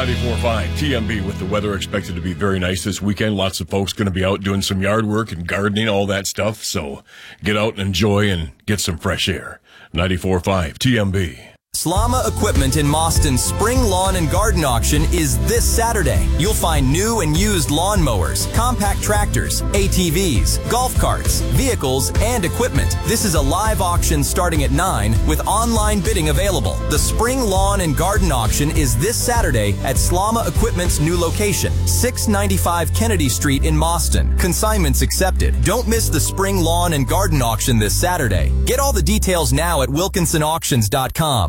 94.5 TMB with the weather expected to be very nice this weekend. Lots of folks going to be out doing some yard work and gardening, all that stuff. So get out and enjoy and get some fresh air. 94.5 TMB. Slama Equipment in Mauston's Spring Lawn and Garden Auction is this Saturday. You'll find new and used lawn mowers, compact tractors, ATVs, golf carts, vehicles, and equipment. This is a live auction starting at 9 with online bidding available. The Spring Lawn and Garden Auction is this Saturday at Slama Equipment's new location, 695 Kennedy Street in Mauston. Consignments accepted. Don't miss the Spring Lawn and Garden Auction this Saturday. Get all the details now at wilkinsonauctions.com.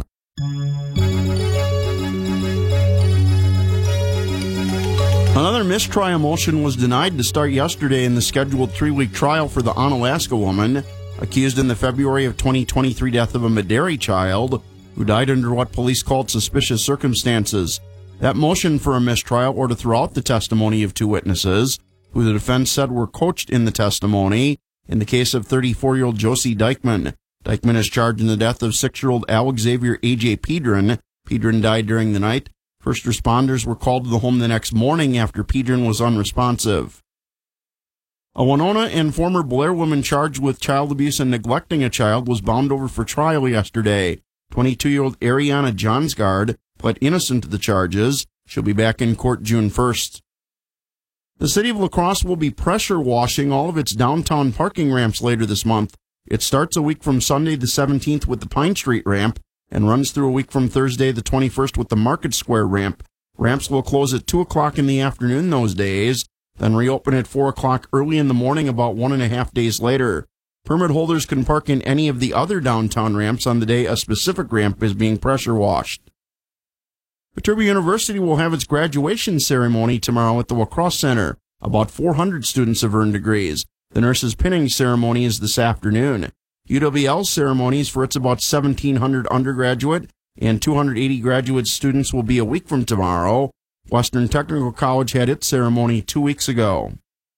Another mistrial motion was denied to start yesterday in the scheduled 3-week trial for the Onalaska woman accused in the February of 2023 death of a Medairi child who died under what police called suspicious circumstances. That motion for a mistrial or to throw out the testimony of 2 witnesses, who the defense said were coached in the testimony, in the case of 34-year-old Josie Dykman. Dykman is charged in the death of 6-year-old Alex Xavier A.J. Pedron. Pedron died during the night. First responders were called to the home the next morning after Pedron was unresponsive. A Winona and former Blair woman charged with child abuse and neglecting a child was bound over for trial yesterday. 22-year-old Ariana Johnsgard pled innocent to the charges. She'll be back in court June 1st. The city of La Crosse will be pressure washing all of its downtown parking ramps later this month. It starts a week from Sunday the 17th with the Pine Street ramp and runs through a week from Thursday the 21st with the Market Square ramp. Ramps will close at 2 o'clock in the afternoon those days, then reopen at 4 o'clock early in the morning about 1.5 days later. Permit holders can park in any of the other downtown ramps on the day a specific ramp is being pressure washed. Viterbi University will have its graduation ceremony tomorrow at the Wacross Center. About 400 students have earned degrees. The nurses' pinning ceremony is this afternoon. UWL's ceremonies for its about 1,700 undergraduate and 280 graduate students will be a week from tomorrow. Western Technical College had its ceremony 2 weeks ago.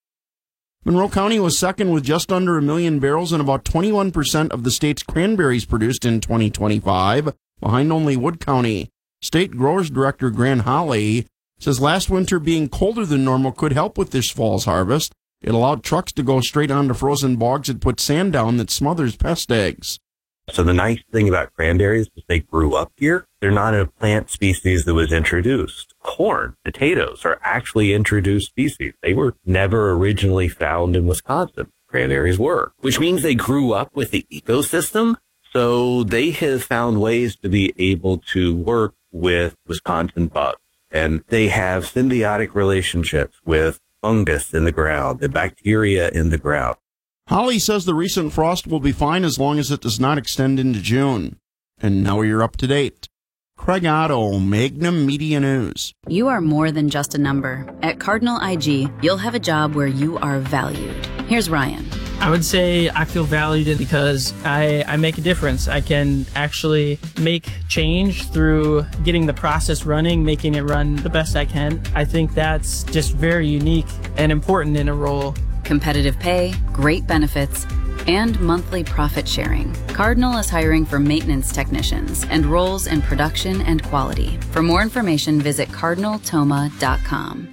Monroe County was second with just under 1 million barrels and about 21% of the state's cranberries produced in 2025, behind only Wood County. State Growers Director Grant Holly says last winter being colder than normal could help with this fall's harvest. It allowed trucks to go straight onto frozen bogs and put sand down that smothers pest eggs. So the nice thing about cranberries is they grew up here. They're not a plant species that was introduced. Corn, potatoes are actually introduced species. They were never originally found in Wisconsin. Cranberries were, which means they grew up with the ecosystem. So they have found ways to be able to work with Wisconsin bugs. And they have symbiotic relationships with fungus in the ground, the bacteria in the ground. Holly says the recent frost will be fine as long as it does not extend into June. And now you're up to date. Craig Otto, Magnum Media News. You are more than just a number. At Cardinal IG, you'll have a job where you are valued. Here's Ryan. I would say I feel valued because I make a difference. I can actually make change through getting the process running, making it run the best I can. I think that's just very unique and important in a role. Competitive pay, great benefits, and monthly profit sharing. Cardinal is hiring for maintenance technicians and roles in production and quality. For more information, visit cardinaltoma.com.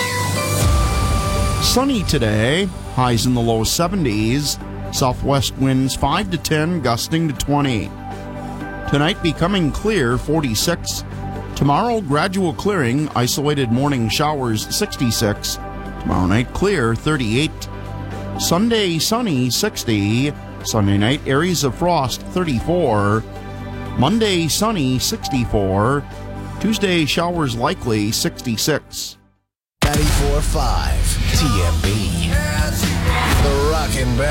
Sunny today, highs in the low 70s, southwest winds 5 to 10, gusting to 20. Tonight becoming clear, 46. Tomorrow, gradual clearing, isolated morning showers, 66. Tomorrow night, clear, 38. Sunday, sunny, 60. Sunday night, areas of frost, 34. Monday, sunny, 64. Tuesday, showers likely, 66. 94.5 TMB. The Rockin'